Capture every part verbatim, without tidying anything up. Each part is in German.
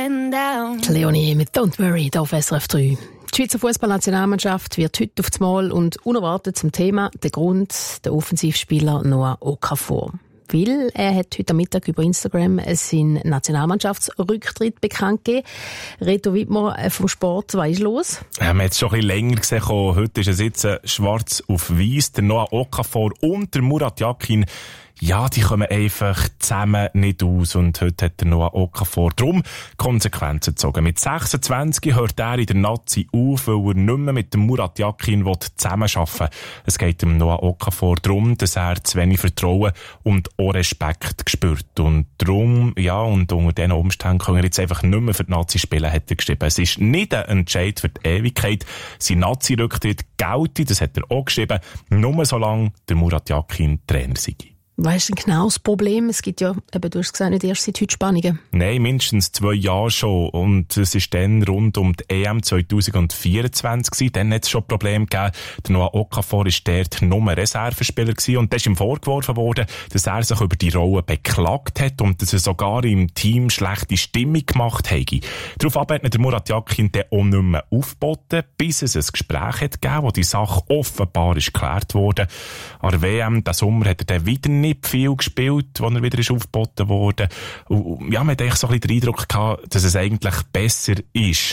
getting down. Leonie mit Don't Worry, hier auf S R F drei. Die Schweizer Fußballnationalmannschaft wird heute auf das Mal und unerwartet zum Thema. Der Grund, der Offensivspieler Noah Okafor. Weil er hat heute Mittag über Instagram seinen Nationalmannschaftsrücktritt bekannt gegeben. Reto Wittmer vom Sport, was ist los? Ja, man hat es schon ein bisschen länger gesehen. Heute ist es jetzt schwarz auf weiß. Der Noah Okafor und der Murat Yakin, ja, die kommen einfach zusammen nicht aus. Und heute hat der Noah Okafor drum Konsequenzen gezogen. Mit sechsundzwanzig hört er in der Nazi auf, weil er nicht mehr mit dem Murat Yakin zusammenarbeiten will. Es geht dem Noah Okafor darum, dass er zu wenig Vertrauen und auch Respekt spürt. Und darum, ja, und unter diesen Umständen kann er jetzt einfach nicht mehr für die Nazi spielen, hat er geschrieben. Es ist nicht ein Entscheid für die Ewigkeit. Sein Nazi-Rücktritt gelte, das hat er auch geschrieben, nur solange der Murat Yakin Trainer sei. Was ist denn genau das Problem? Es gibt ja, eben, du hast gesagt, nicht erst seit heute Spannungen. Nein, mindestens zwei Jahre schon. Und es ist dann rund um die E M zwanzig vierundzwanzig gewesen. Dann hat es schon Probleme gegeben. Der Noah Okafor war dort nur Reservespieler gewesen. Und das ist ihm vorgeworfen worden, dass er sich über die Rolle beklagt hat und dass er sogar im Team schlechte Stimmung gemacht hätte. Daraufhin hat der Murat Yakin dann auch nicht mehr aufgeboten, bis es ein Gespräch hat gegeben, wo die Sache offenbar ist geklärt wurde. An der W M diesen Sommer hat er dann wieder nicht nicht viel gespielt, als er wieder ist aufgeboten wurde. Und, ja, man hat eigentlich so ein bisschen den Eindruck gehabt, dass es eigentlich besser ist,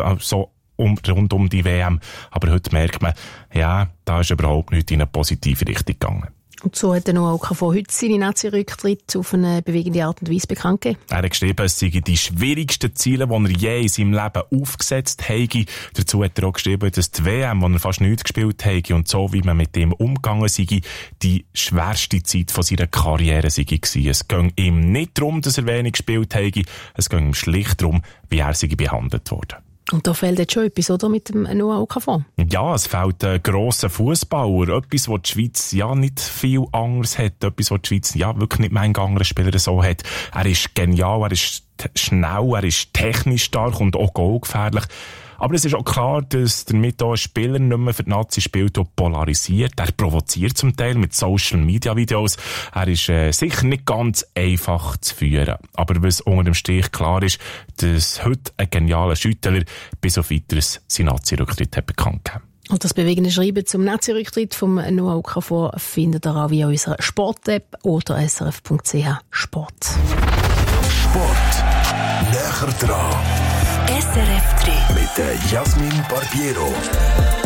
so um, rund um die W M. Aber heute merkt man, ja, da ist überhaupt nicht in eine positive Richtung gegangen. Und so hat er noch auch von heute seine Nazi-Rücktritt auf eine bewegende Art und Weise bekannt gegeben. Er hat geschrieben, es seien die schwierigsten Ziele, die er je in seinem Leben aufgesetzt habe. Dazu hat er auch geschrieben, dass die W M, wo er fast nichts gespielt habe und so, wie man mit ihm umgegangen sei, die schwerste Zeit von seiner Karriere sei gewesen. Es ging ihm nicht darum, dass er wenig gespielt habe, es ging ihm schlicht darum, wie er sei behandelt wurde. Und da fehlt jetzt schon etwas, oder, mit dem Noah Okafor? Ja, es fehlt ein grosser Fußballer. Etwas, was die Schweiz ja nicht viel anderes hat. Etwas, was die Schweiz ja wirklich nicht mehr andere Spieler so hat. Er ist genial, er ist schnell, er ist technisch stark und auch goalgefährlich. Aber es ist auch klar, dass damit auch ein Spieler nicht mehr für die Nazi spielt und polarisiert. Er provoziert zum Teil mit Social-Media-Videos. Er ist äh, sicher nicht ganz einfach zu führen. Aber was unter dem Strich klar ist, dass heute ein genialer Schüttler bis auf Weiteres seinen Nazi-Rücktritt hat bekannt gegeben. Und das bewegende Schreiben zum Nazi-Rücktritt von Noah Okafor findet ihr auch via unserer Sport-App oder s r f punkt c h Sport. Sport. Näher dran. S R F drei. Mit der Jasmin Barbiero.